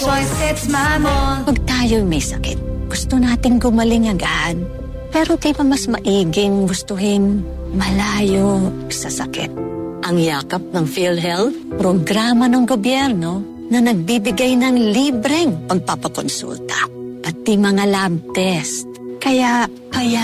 Pag tayo may sakit, gusto nating gumaling agad. Pero di ba mas maiging gustuhin malayo sa sakit? Ang yakap ng PhilHealth, programa ng gobyerno na nagbibigay ng libreng pagpapakonsulta, pati mga lab test. Kaya